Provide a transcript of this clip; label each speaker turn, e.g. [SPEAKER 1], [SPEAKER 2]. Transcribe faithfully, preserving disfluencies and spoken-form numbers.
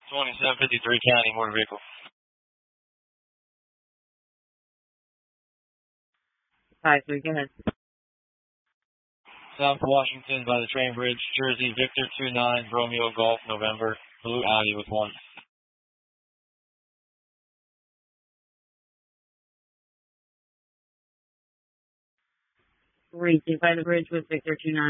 [SPEAKER 1] twenty-seven fifty-three County Motor Vehicle.
[SPEAKER 2] Hi, so go ahead.
[SPEAKER 1] South Washington by the train bridge, Jersey, Victor two nine, Romeo Golf, November, blue Audi with one.
[SPEAKER 2] Great, by the bridge with Victor two nine.